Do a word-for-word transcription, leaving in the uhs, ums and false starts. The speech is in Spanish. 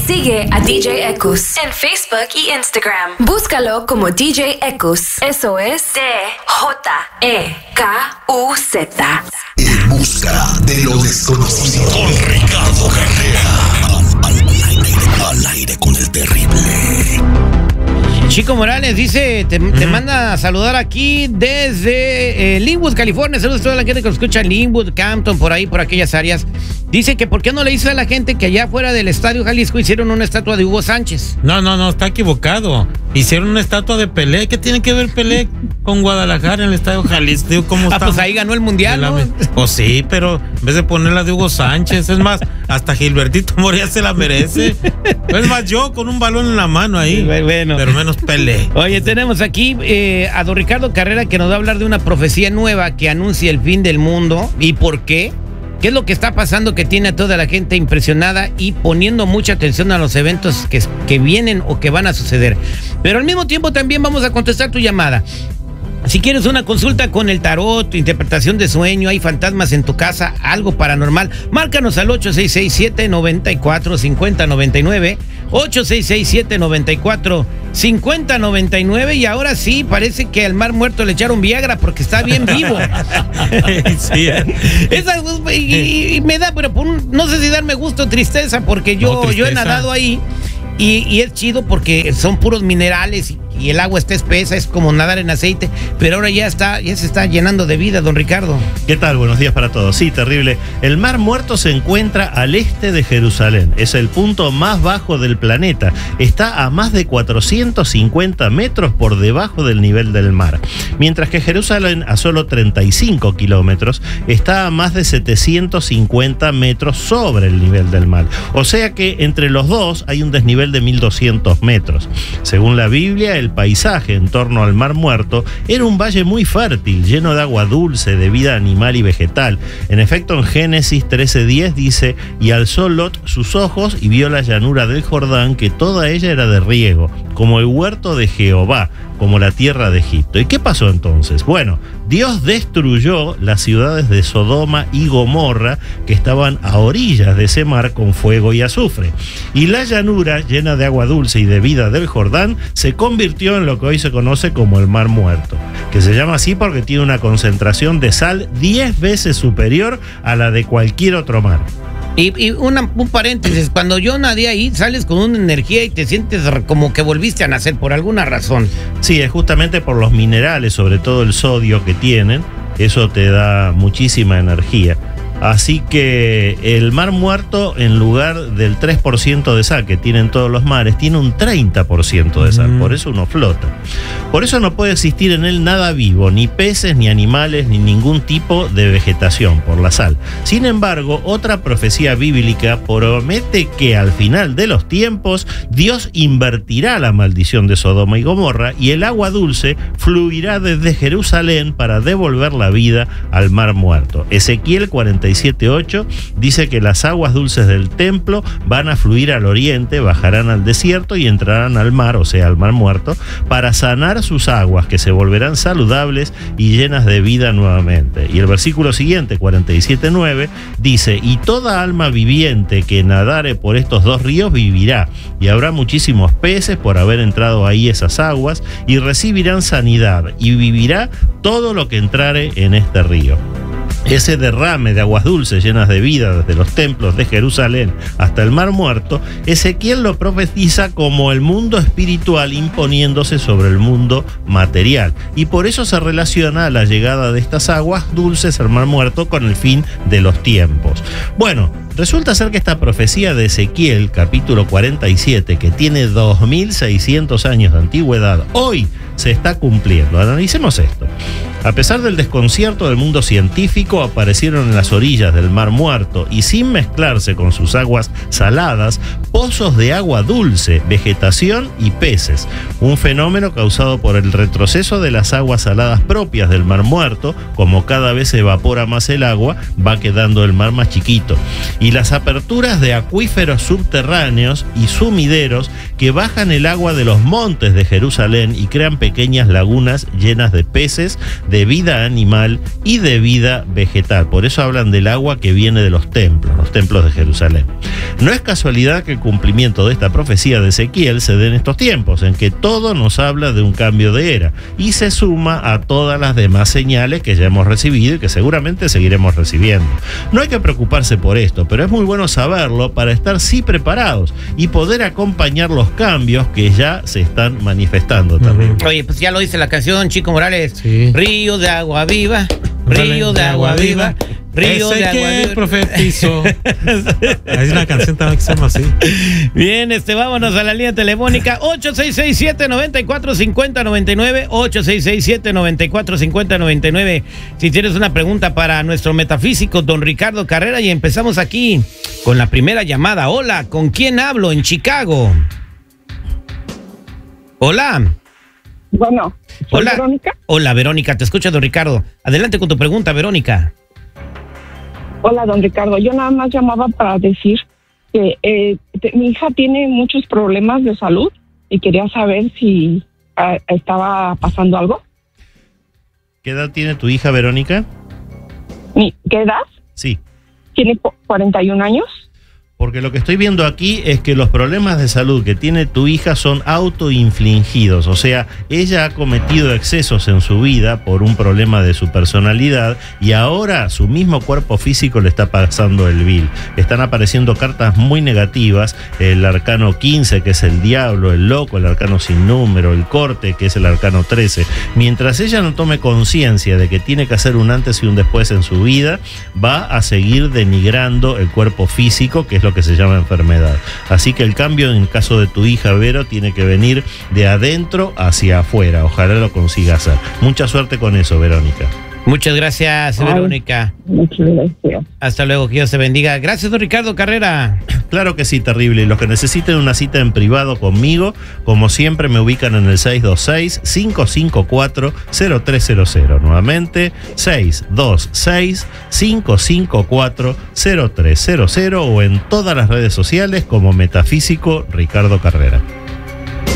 Sigue a D J Ekus en Facebook y Instagram. Búscalo como D J Ekus. Eso es D J E K U Z. En busca de lo desconocido. Con Ricardo Carrera. Al, al, aire, al aire con el terrible. Chico Morales dice, te, uh-huh. te manda a saludar aquí desde eh, Linwood, California. Saludos a toda la gente que nos escucha en Linwood, Campton, por ahí, por aquellas áreas. Dice que por qué no le dice a la gente que allá afuera del Estadio Jalisco hicieron una estatua de Hugo Sánchez. No, no, no, está equivocado. Hicieron una estatua de Pelé. ¿Qué tiene que ver Pelé con Guadalajara en el Estadio Jalisco? Digo, ¿cómo ah, pues ahí ganó el Mundial, ¿no? Pues sí, pero en vez de ponerla de Hugo Sánchez, es más, hasta Gilbertito Moria se la merece. Es más, yo con un balón en la mano ahí, bueno, pero menos Pelé. Oye, tenemos aquí eh, a don Ricardo Carrera, que nos va a hablar de una profecía nueva que anuncia el fin del mundo. ¿Y por qué? ¿Qué es lo que está pasando que tiene a toda la gente impresionada y poniendo mucha atención a los eventos que, que vienen o que van a suceder? Pero al mismo tiempo también vamos a contestar tu llamada. Si quieres una consulta con el tarot, interpretación de sueño, hay fantasmas en tu casa, algo paranormal, márcanos al ocho seis seis, siete nueve cuatro, cinco cero nueve nueve, ocho seis seis, siete nueve cuatro, cinco cero nueve nueve, y ahora sí, parece que al mar muerto le echaron Viagra porque está bien vivo. Sí. Esa, y, y me da, pero por un, no sé si darme gusto o tristeza, porque yo, no, tristeza. yo he nadado ahí y, y es chido porque son puros minerales y y el agua está espesa, es como nadar en aceite, pero ahora ya está, ya se está llenando de vida, don Ricardo. ¿Qué tal? Buenos días para todos. Sí, terrible. El Mar Muerto se encuentra al este de Jerusalén. Es el punto más bajo del planeta. Está a más de cuatrocientos cincuenta metros por debajo del nivel del mar. Mientras que Jerusalén, a solo treinta y cinco kilómetros, está a más de setecientos cincuenta metros sobre el nivel del mar. O sea que entre los dos hay un desnivel de mil doscientos metros. Según la Biblia, el El paisaje en torno al Mar Muerto era un valle muy fértil, lleno de agua dulce, de vida animal y vegetal. En efecto, en Génesis trece diez dice: y alzó Lot sus ojos y vio la llanura del Jordán, que toda ella era de riego, como el huerto de Jehová, como la tierra de Egipto. ¿Y qué pasó entonces? Bueno, Dios destruyó las ciudades de Sodoma y Gomorra, que estaban a orillas de ese mar, con fuego y azufre. Y la llanura, llena de agua dulce y de vida del Jordán, se convirtió en lo que hoy se conoce como el Mar Muerto, que se llama así porque tiene una concentración de sal diez veces superior a la de cualquier otro mar. Y, y una, un paréntesis, cuando yo nadé ahí, sales con una energía y te sientes como que volviste a nacer por alguna razón. Sí, es justamente por los minerales, sobre todo el sodio que tienen, eso te da muchísima energía. Así que el Mar Muerto, en lugar del tres por ciento de sal que tienen todos los mares, tiene un treinta por ciento de sal, mm. por eso uno flota. Por eso no puede existir en él nada vivo, ni peces, ni animales, ni ningún tipo de vegetación, por la sal. Sin embargo, otra profecía bíblica promete que al final de los tiempos, Dios invertirá la maldición de Sodoma y Gomorra y el agua dulce fluirá desde Jerusalén para devolver la vida al Mar Muerto. Ezequiel cuarenta y siete ocho dice que las aguas dulces del templo van a fluir al oriente, bajarán al desierto y entrarán al mar, o sea, al Mar Muerto, para sanar sus aguas, que se volverán saludables y llenas de vida nuevamente. Y el versículo siguiente, cuarenta y siete nueve, dice: y toda alma viviente que nadare por estos dos ríos vivirá, y habrá muchísimos peces por haber entrado ahí esas aguas, y recibirán sanidad, y vivirá todo lo que entrare en este río. Ese derrame de aguas dulces llenas de vida desde los templos de Jerusalén hasta el Mar Muerto, Ezequiel lo profetiza como el mundo espiritual imponiéndose sobre el mundo material. Y por eso se relaciona la llegada de estas aguas dulces al Mar Muerto con el fin de los tiempos. Bueno, resulta ser que esta profecía de Ezequiel, capítulo cuarenta y siete, que tiene dos mil seiscientos años de antigüedad, hoy se está cumpliendo. Analicemos esto. A pesar del desconcierto del mundo científico, aparecieron en las orillas del Mar Muerto y sin mezclarse con sus aguas saladas, pozos de agua dulce, vegetación y peces. Un fenómeno causado por el retroceso de las aguas saladas propias del Mar Muerto. Como cada vez se evapora más el agua, va quedando el mar más chiquito. Y las aperturas de acuíferos subterráneos y sumideros que bajan el agua de los montes de Jerusalén y crean pequeñas lagunas llenas de peces, de de vida animal y de vida vegetal. Por eso hablan del agua que viene de los templos, los templos de Jerusalén. No es casualidad que el cumplimiento de esta profecía de Ezequiel se dé en estos tiempos, en que todo nos habla de un cambio de era y se suma a todas las demás señales que ya hemos recibido y que seguramente seguiremos recibiendo. No hay que preocuparse por esto, pero es muy bueno saberlo para estar sí preparados y poder acompañar los cambios que ya se están manifestando también. Uh-huh. Oye, pues ya lo dice la canción, Chico Morales. Sí. Río de agua viva, río de agua viva, río de agua viva. Profetizó. Hay una canción también que se llama así. Bien, este, vámonos a la línea telefónica ocho seis seis siete, nueve cuatro cinco cero, nueve nueve, ocho seis seis siete, nueve cuatro cinco cero, nueve nueve. Si tienes una pregunta para nuestro metafísico, don Ricardo Carrera, y empezamos aquí con la primera llamada. Hola, ¿con quién hablo en Chicago? Hola. Bueno, ¿soy Hola. Verónica? Hola, Verónica, te escucha don Ricardo. Adelante con tu pregunta, Verónica. Hola, don Ricardo. Yo nada más llamaba para decir que eh, te, mi hija tiene muchos problemas de salud y quería saber si uh, estaba pasando algo. ¿Qué edad tiene tu hija, Verónica? ¿Mi, ¿Qué edad? Sí. Tiene cuarenta y un años. Porque lo que estoy viendo aquí es que los problemas de salud que tiene tu hija son autoinfligidos, o sea, ella ha cometido excesos en su vida por un problema de su personalidad y ahora su mismo cuerpo físico le está pasando el vil. Están apareciendo cartas muy negativas, el arcano quince, que es el diablo, el loco, el arcano sin número, el corte, que es el arcano trece. Mientras ella no tome conciencia de que tiene que hacer un antes y un después en su vida, va a seguir denigrando el cuerpo físico, que es lo que se llama enfermedad. Así que el cambio en el caso de tu hija Vero tiene que venir de adentro hacia afuera. Ojalá lo consiga hacer. Mucha suerte con eso, Verónica. Muchas gracias, Ay, Verónica. Muchas gracias. Hasta luego, que Dios te bendiga. Gracias, don Ricardo Carrera. Claro que sí, terrible. Y los que necesiten una cita en privado conmigo, como siempre, me ubican en el seis dos seis, cinco cinco cuatro, cero tres cero cero. Nuevamente, seis dos seis, cinco cinco cuatro, cero tres cero cero o en todas las redes sociales como Metafísico Ricardo Carrera.